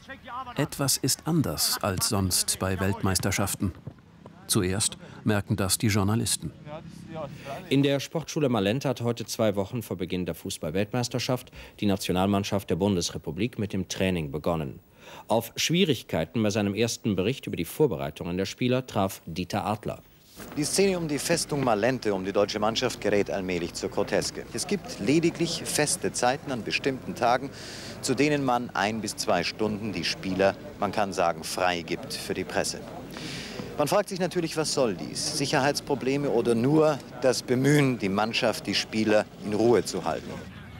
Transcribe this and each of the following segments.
Etwas ist anders als sonst bei Weltmeisterschaften. Zuerst merken das die Journalisten. In der Sportschule Malente hat heute 2 Wochen vor Beginn der Fußball-Weltmeisterschaft die Nationalmannschaft der Bundesrepublik mit dem Training begonnen. Auf Schwierigkeiten bei seinem ersten Bericht über die Vorbereitungen der Spieler traf Dieter Adler. Die Szene um die Festung Malente, um die deutsche Mannschaft, gerät allmählich zur Groteske. Es gibt lediglich feste Zeiten an bestimmten Tagen, zu denen man 1 bis 2 Stunden die Spieler, man kann sagen, frei gibt für die Presse. Man fragt sich natürlich, was soll dies? Sicherheitsprobleme oder nur das Bemühen, die Mannschaft, die Spieler in Ruhe zu halten?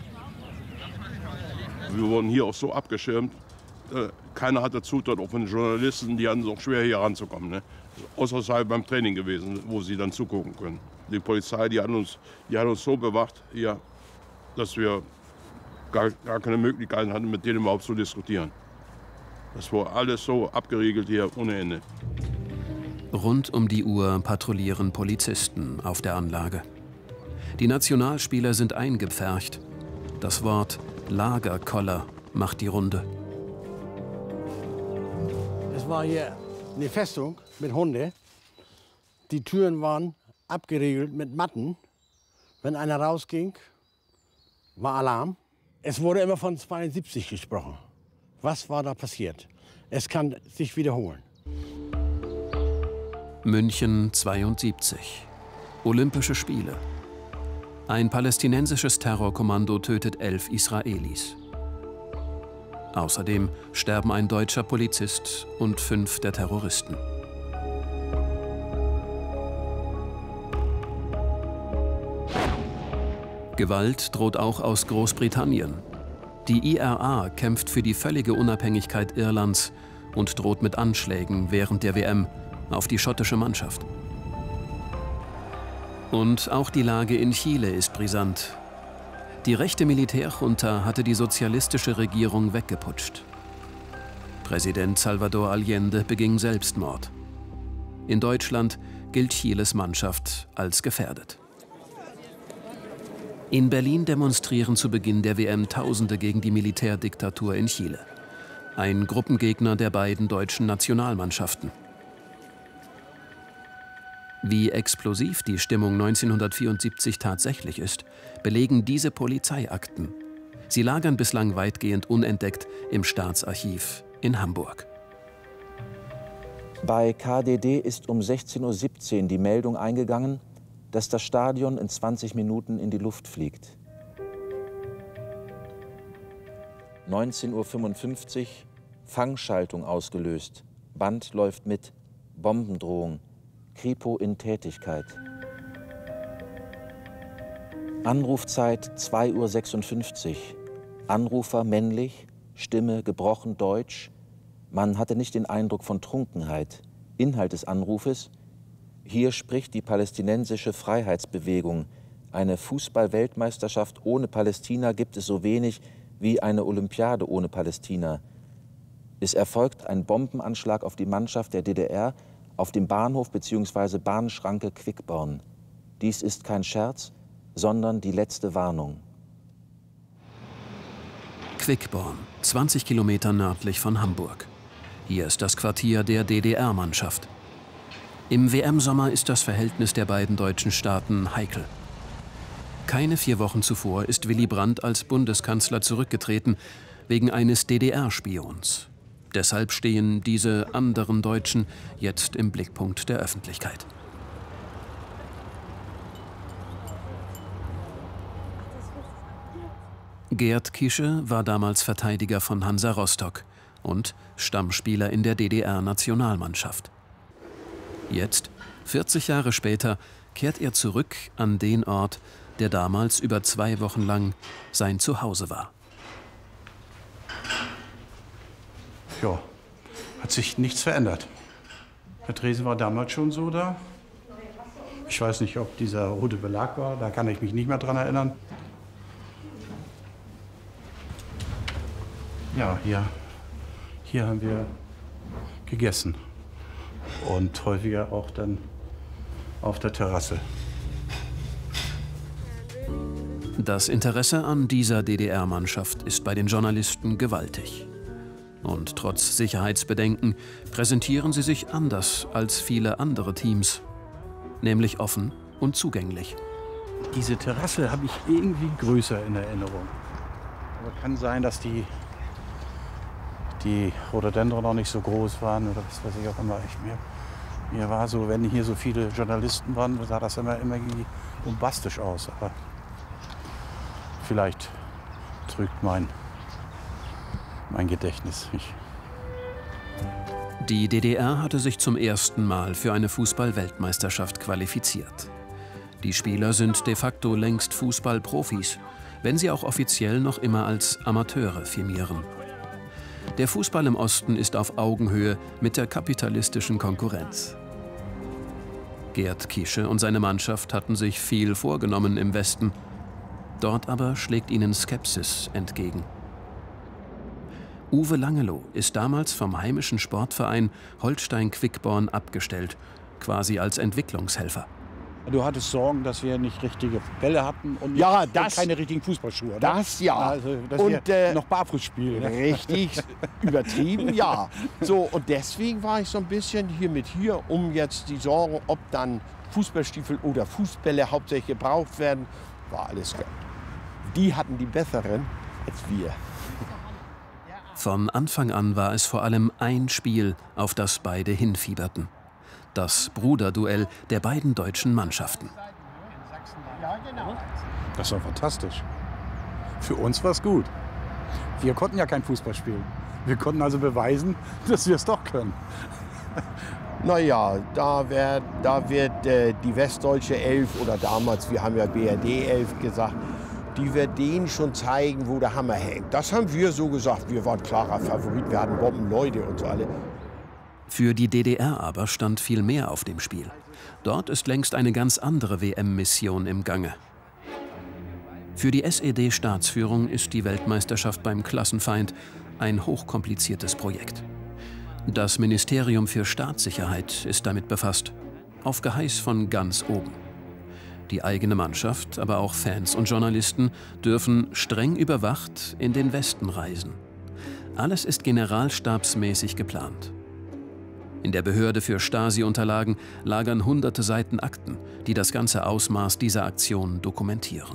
Wir wurden hier auch so abgeschirmt. Keiner hatte Zutritt, auch von den Journalisten, die hatten es auch schwer, hier ranzukommen. Ne? Außer beim Training gewesen, wo sie dann zugucken können. Die Polizei, die hat uns so bewacht, hier, dass wir gar keine Möglichkeiten hatten, mit denen überhaupt zu diskutieren. Das war alles so abgeriegelt hier ohne Ende. Rund um die Uhr patrouillieren Polizisten auf der Anlage. Die Nationalspieler sind eingepfercht. Das Wort Lagerkoller macht die Runde. Es war hier eine Festung mit Hunden. Die Türen waren abgeriegelt mit Matten. Wenn einer rausging, war Alarm. Es wurde immer von 72 gesprochen. Was war da passiert? Es kann sich wiederholen. München 72. Olympische Spiele. Ein palästinensisches Terrorkommando tötet 11 Israelis. Außerdem sterben ein deutscher Polizist und 5 der Terroristen. Gewalt droht auch aus Großbritannien. Die IRA kämpft für die völlige Unabhängigkeit Irlands und droht mit Anschlägen während der WM auf die schottische Mannschaft. Und auch die Lage in Chile ist brisant. Die rechte Militärjunta hatte die sozialistische Regierung weggeputscht. Präsident Salvador Allende beging Selbstmord. In Deutschland gilt Chiles Mannschaft als gefährdet. In Berlin demonstrieren zu Beginn der WM Tausende gegen die Militärdiktatur in Chile. Ein Gruppengegner der beiden deutschen Nationalmannschaften. Wie explosiv die Stimmung 1974 tatsächlich ist, belegen diese Polizeiakten. Sie lagern bislang weitgehend unentdeckt im Staatsarchiv in Hamburg. Bei KDD ist um 16:17 Uhr die Meldung eingegangen, dass das Stadion in 20 Minuten in die Luft fliegt. 19:55 Uhr, Fangschaltung ausgelöst. Band läuft mit, Bombendrohung. Kripo in Tätigkeit. Anrufzeit 2:56 Uhr. Anrufer männlich, Stimme gebrochen Deutsch. Man hatte nicht den Eindruck von Trunkenheit. Inhalt des Anrufes: Hier spricht die palästinensische Freiheitsbewegung. Eine Fußball-Weltmeisterschaft ohne Palästina gibt es so wenig wie eine Olympiade ohne Palästina. Es erfolgt ein Bombenanschlag auf die Mannschaft der DDR auf dem Bahnhof bzw. Bahnschranke Quickborn. Dies ist kein Scherz, sondern die letzte Warnung. Quickborn, 20 Kilometer nördlich von Hamburg. Hier ist das Quartier der DDR-Mannschaft. Im WM-Sommer ist das Verhältnis der beiden deutschen Staaten heikel. Keine 4 Wochen zuvor ist Willy Brandt als Bundeskanzler zurückgetreten, wegen eines DDR-Spions. Deshalb stehen diese anderen Deutschen jetzt im Blickpunkt der Öffentlichkeit. Gerd Kische war damals Verteidiger von Hansa Rostock und Stammspieler in der DDR-Nationalmannschaft. Jetzt, 40 Jahre später, kehrt er zurück an den Ort, der damals über 2 Wochen lang sein Zuhause war. Ja, hat sich nichts verändert. Der Tresen war damals schon so da. Ich weiß nicht, ob dieser rote Belag war, da kann ich mich nicht mehr dran erinnern. Ja, hier haben wir gegessen und häufiger auch dann auf der Terrasse. Das Interesse an dieser DDR-Mannschaft ist bei den Journalisten gewaltig. Und trotz Sicherheitsbedenken präsentieren sie sich anders als viele andere Teams, nämlich offen und zugänglich. Diese Terrasse habe ich irgendwie größer in Erinnerung. Aber kann sein, dass die Rhododendron noch nicht so groß waren oder was weiß ich auch immer. Mir war so, wenn hier so viele Journalisten waren, sah das immer irgendwie bombastisch aus. Aber vielleicht trügt mein Gedächtnis mich. Die DDR hatte sich zum ersten Mal für eine Fußball-Weltmeisterschaft qualifiziert. Die Spieler sind de facto längst Fußballprofis, wenn sie auch offiziell noch immer als Amateure firmieren. Der Fußball im Osten ist auf Augenhöhe mit der kapitalistischen Konkurrenz. Gerd Kische und seine Mannschaft hatten sich viel vorgenommen im Westen. Dort aber schlägt ihnen Skepsis entgegen. Uwe Langeloh ist damals vom heimischen Sportverein Holstein Quickborn abgestellt, quasi als Entwicklungshelfer. Du hattest Sorgen, dass wir nicht richtige Bälle hatten und, ja, und keine richtigen Fußballschuhe. Oder? Das ja. Also, dass und wir noch barfuß spielen. Richtig übertrieben, ja. So, und deswegen war ich so ein bisschen hier, um jetzt die Sorgen, ob dann Fußballstiefel oder Fußbälle hauptsächlich gebraucht werden, war alles gut. Die hatten die besseren als wir. Von Anfang an war es vor allem ein Spiel, auf das beide hinfieberten. Das Bruderduell der beiden deutschen Mannschaften. Das war fantastisch. Für uns war es gut. Wir konnten ja kein Fußball spielen. Wir konnten also beweisen, dass wir es doch können. Naja, da wird die westdeutsche Elf oder damals, wir haben ja BRD 11 gesagt, die wird denen schon zeigen, wo der Hammer hängt. Das haben wir so gesagt, wir waren klarer Favorit, wir hatten Bombenleute und so alle. Für die DDR aber stand viel mehr auf dem Spiel. Dort ist längst eine ganz andere WM-Mission im Gange. Für die SED-Staatsführung ist die Weltmeisterschaft beim Klassenfeind ein hochkompliziertes Projekt. Das Ministerium für Staatssicherheit ist damit befasst, auf Geheiß von ganz oben. Die eigene Mannschaft, aber auch Fans und Journalisten dürfen streng überwacht in den Westen reisen. Alles ist generalstabsmäßig geplant. In der Behörde für Stasi-Unterlagen lagern hunderte Seiten Akten, die das ganze Ausmaß dieser Aktion dokumentieren.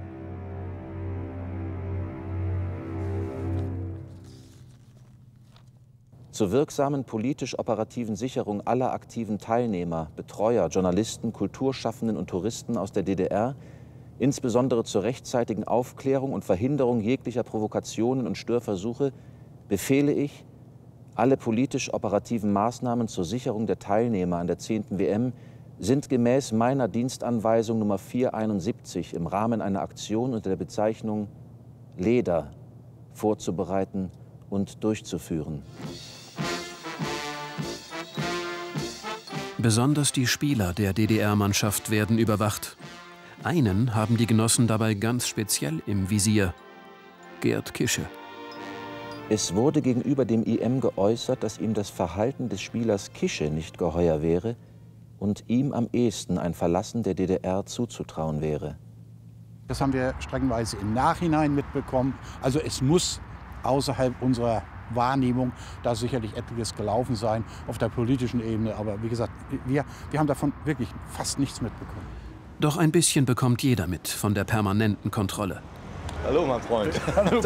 Zur wirksamen politisch-operativen Sicherung aller aktiven Teilnehmer, Betreuer, Journalisten, Kulturschaffenden und Touristen aus der DDR, insbesondere zur rechtzeitigen Aufklärung und Verhinderung jeglicher Provokationen und Störversuche, befehle ich, alle politisch-operativen Maßnahmen zur Sicherung der Teilnehmer an der 10. WM sind gemäß meiner Dienstanweisung Nummer 471 im Rahmen einer Aktion unter der Bezeichnung Leder vorzubereiten und durchzuführen. Besonders die Spieler der DDR-Mannschaft werden überwacht. Einen haben die Genossen dabei ganz speziell im Visier: Gerd Kische. Es wurde gegenüber dem IM geäußert, dass ihm das Verhalten des Spielers Kische nicht geheuer wäre und ihm am ehesten ein Verlassen der DDR zuzutrauen wäre. Das haben wir streckenweise im Nachhinein mitbekommen. Also es muss außerhalb unserer Wahrnehmung da sicherlich etliches gelaufen sein auf der politischen Ebene. Aber wie gesagt, wir haben davon wirklich fast nichts mitbekommen. Doch ein bisschen bekommt jeder mit von der permanenten Kontrolle. Hallo, mein Freund. Hallo,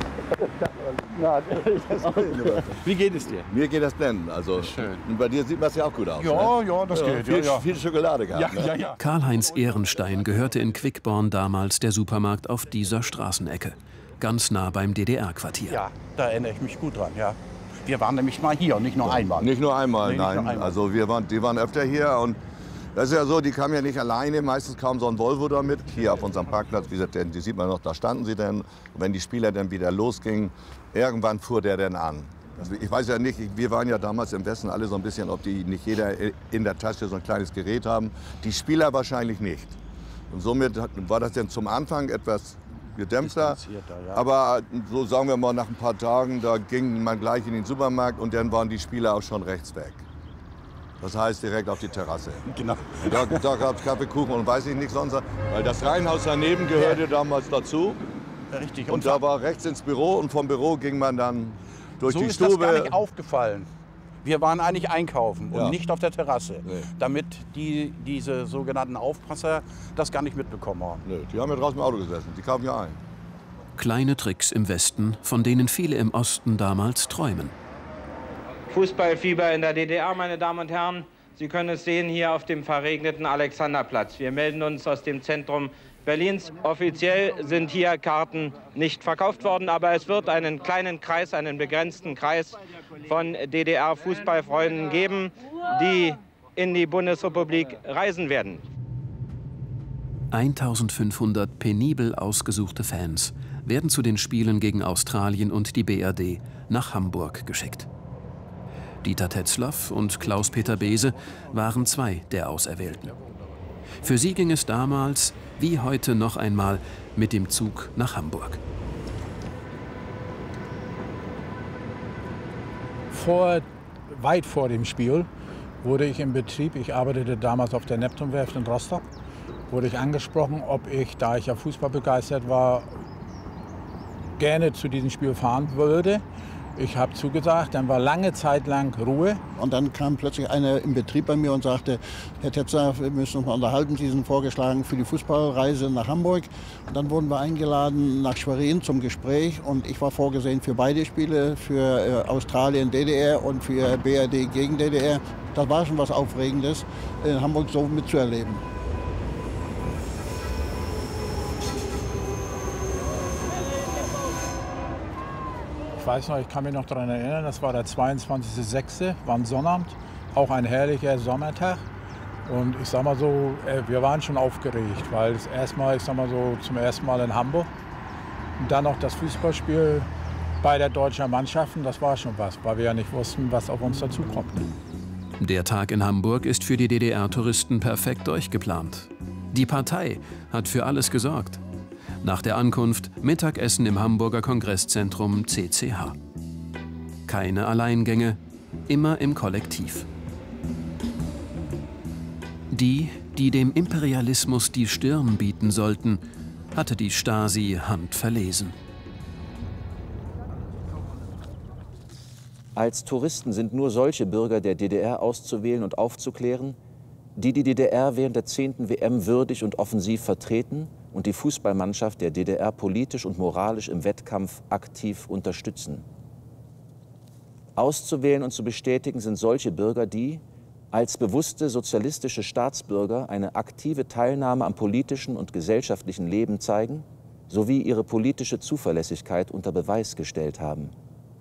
wie geht es dir? Mir geht das blendend. Also, schön. Und bei dir sieht das ja auch gut aus. Ja, ne? ja, das geht. Viel Schokolade gehabt. Ja, ja. Karl-Heinz Ehrenstein gehörte in Quickborn damals der Supermarkt auf dieser Straßenecke, ganz nah beim DDR-Quartier. Ja, da erinnere ich mich gut dran, ja. Wir waren nämlich mal hier und nicht nur einmal. Nicht nur einmal, Nee, nein. nicht nur einmal. Also die waren öfter hier und das ist ja so, die kamen ja nicht alleine, meistens kam so ein Volvo da mit. Hier auf unserem Parkplatz, wie gesagt, die sieht man noch, da standen sie denn. Und wenn die Spieler dann wieder losgingen, irgendwann fuhr der dann an. Also ich weiß ja nicht, wir waren ja damals im Westen alle so ein bisschen, ob die nicht jeder in der Tasche so ein kleines Gerät haben. Die Spieler wahrscheinlich nicht. Und somit war das dann zum Anfang etwas gedämpfter. Ja. Aber so sagen wir mal, nach ein paar Tagen, da ging man gleich in den Supermarkt und dann waren die Spieler auch schon rechts weg. Das heißt direkt auf die Terrasse. Genau. Und da gab es Kaffee, Kuchen und weiß ich nicht sonst. Weil das Reihenhaus daneben gehörte damals dazu. Richtig. Und da war rechts ins Büro und vom Büro ging man dann durch so die ist Stube. das gar nicht aufgefallen. Wir waren eigentlich einkaufen und nicht auf der Terrasse, damit diese sogenannten Aufpasser das gar nicht mitbekommen haben. Nee, die haben ja draußen im Auto gesessen, die kamen ja ein. Kleine Tricks im Westen, von denen viele im Osten damals träumen. Fußballfieber in der DDR, meine Damen und Herren. Sie können es sehen hier auf dem verregneten Alexanderplatz. Wir melden uns aus dem Zentrum Berlins. Offiziell sind hier Karten nicht verkauft worden, aber es wird einen kleinen Kreis, einen begrenzten Kreis von DDR-Fußballfreunden geben, die in die Bundesrepublik reisen werden. 1500 penibel ausgesuchte Fans werden zu den Spielen gegen Australien und die BRD nach Hamburg geschickt. Dieter Tetzlaff und Klaus-Peter Beese waren zwei der Auserwählten. Für sie ging es damals, wie heute noch einmal, mit dem Zug nach Hamburg. Weit vor dem Spiel wurde ich im Betrieb, ich arbeitete damals auf der Neptunwerft in Rostock, wurde ich angesprochen, ob ich, da ich ja Fußball begeistert war, gerne zu diesem Spiel fahren würde. Ich habe zugesagt, dann war lange Zeit lang Ruhe. Und dann kam plötzlich einer im Betrieb bei mir und sagte, Herr Tetzer, wir müssen uns mal unterhalten, Sie sind vorgeschlagen für die Fußballreise nach Hamburg. Und dann wurden wir eingeladen nach Schwerin zum Gespräch und ich war vorgesehen für beide Spiele, für Australien, DDR und für BRD gegen DDR. Das war schon was Aufregendes, in Hamburg so mitzuerleben. Ich weiß noch, ich kann mich noch daran erinnern, das war der 22.06., war ein Sonnabend, auch ein herrlicher Sommertag. Und ich sag mal so, wir waren schon aufgeregt, weil das erstmal, ich sag mal so, zum ersten Mal in Hamburg. Und dann noch das Fußballspiel bei der deutschen Mannschaft, das war schon was, weil wir ja nicht wussten, was auf uns dazukommt. Der Tag in Hamburg ist für die DDR-Touristen perfekt durchgeplant. Die Partei hat für alles gesorgt. Nach der Ankunft Mittagessen im Hamburger Kongresszentrum CCH. Keine Alleingänge, immer im Kollektiv. Die dem Imperialismus die Stirn bieten sollten, hatte die Stasi handverlesen. Als Touristen sind nur solche Bürger der DDR auszuwählen und aufzuklären, die die DDR während der 10. WM würdig und offensiv vertreten und die Fußballmannschaft der DDR politisch und moralisch im Wettkampf aktiv unterstützen. Auszuwählen und zu bestätigen sind solche Bürger, die als bewusste sozialistische Staatsbürger eine aktive Teilnahme am politischen und gesellschaftlichen Leben zeigen, sowie ihre politische Zuverlässigkeit unter Beweis gestellt haben.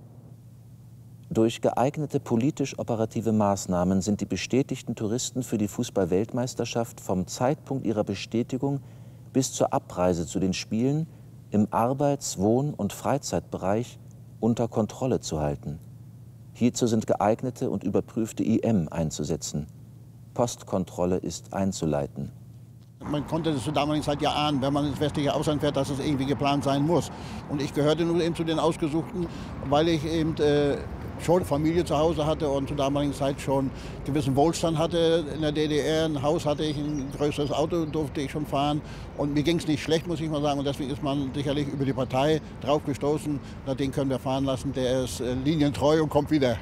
Durch geeignete politisch-operative Maßnahmen sind die bestätigten Touristen für die Fußball-Weltmeisterschaft vom Zeitpunkt ihrer Bestätigung bis zur Abreise zu den Spielen im Arbeits-, Wohn- und Freizeitbereich unter Kontrolle zu halten. Hierzu sind geeignete und überprüfte IM einzusetzen. Postkontrolle ist einzuleiten. Man konnte das zur damaligen Zeit ja ahnen, wenn man ins westliche Ausland fährt, dass es irgendwie geplant sein muss. Und ich gehörte nun eben zu den Ausgesuchten, weil ich eben schon Familie zu Hause hatte und zur damaligen Zeit schon gewissen Wohlstand hatte in der DDR. Ein Haus hatte ich, ein größeres Auto durfte ich schon fahren. Und mir ging es nicht schlecht, muss ich mal sagen. Und deswegen ist man sicherlich über die Partei drauf gestoßen. Na, den können wir fahren lassen, der ist linientreu und kommt wieder.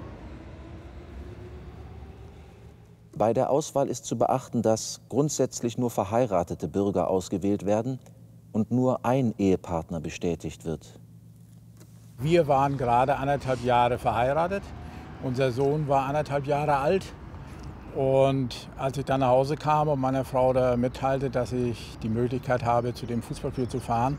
Bei der Auswahl ist zu beachten, dass grundsätzlich nur verheiratete Bürger ausgewählt werden und nur ein Ehepartner bestätigt wird. Wir waren gerade 1,5 Jahre verheiratet. Unser Sohn war 1,5 Jahre alt. Und als ich dann nach Hause kam und meiner Frau da mitteilte, dass ich die Möglichkeit habe, zu dem Fußballspiel zu fahren,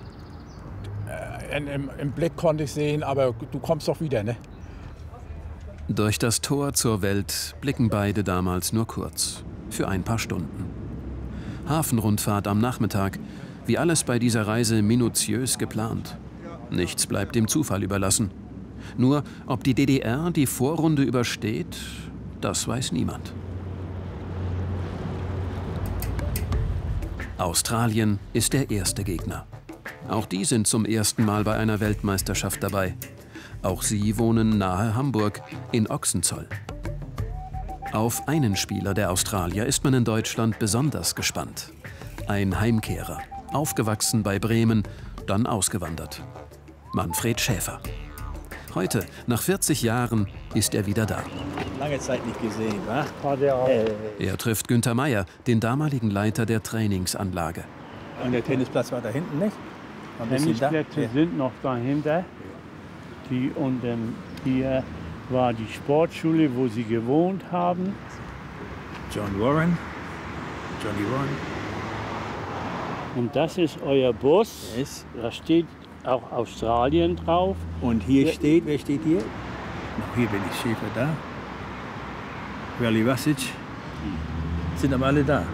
im Blick konnte ich sehen, aber du kommst doch wieder, ne? Durch das Tor zur Welt blicken beide damals nur kurz, für ein paar Stunden. Hafenrundfahrt am Nachmittag, wie alles bei dieser Reise minutiös geplant. Nichts bleibt dem Zufall überlassen. Nur, ob die DDR die Vorrunde übersteht, das weiß niemand. Australien ist der erste Gegner. Auch die sind zum ersten Mal bei einer Weltmeisterschaft dabei. Auch sie wohnen nahe Hamburg, in Ochsenzoll. Auf einen Spieler der Australier ist man in Deutschland besonders gespannt. Ein Heimkehrer, aufgewachsen bei Bremen, dann ausgewandert. Manfred Schäfer. Heute, nach 40 Jahren, ist er wieder da. Lange Zeit nicht gesehen, wa? Er trifft Günther Meier, den damaligen Leiter der Trainingsanlage. Und der Tennisplatz war da hinten, nicht? Tennisplätze sind noch dahinter. Und hier war die Sportschule, wo sie gewohnt haben. Johnny Warren. Und das ist euer Bus. Yes. Da steht auch Australien drauf. Und hier steht, wer steht hier? Noch hier bin ich, Schäfer da. Rally Vasic. Sind aber alle da.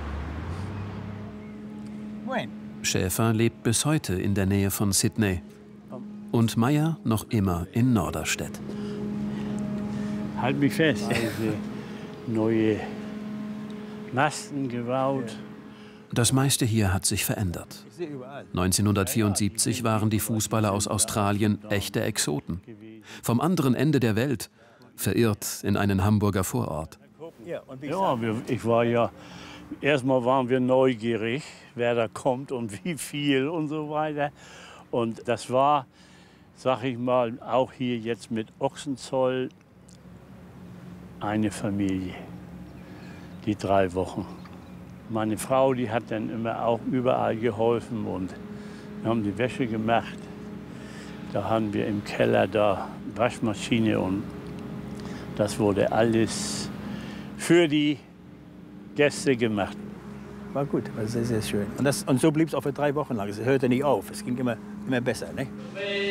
Schäfer lebt bis heute in der Nähe von Sydney. Und Meier noch immer in Norderstedt. Halt mich fest. Neue Masten gebaut. Das meiste hier hat sich verändert. 1974 waren die Fußballer aus Australien echte Exoten. Vom anderen Ende der Welt, verirrt in einen Hamburger Vorort. Ja, ich war ja, erstmal waren wir neugierig, wer da kommt und wie viel und so weiter. Und das war, sag ich mal, auch hier jetzt mit Ochsenzoll eine Familie, die 3 Wochen. Meine Frau, die hat dann immer auch überall geholfen und wir haben die Wäsche gemacht. Da haben wir im Keller da Waschmaschine und das wurde alles für die Gäste gemacht. War gut, war sehr, sehr schön. Und so blieb es auch für 3 Wochen lang. Es hörte nicht auf, es ging immer besser. Ne?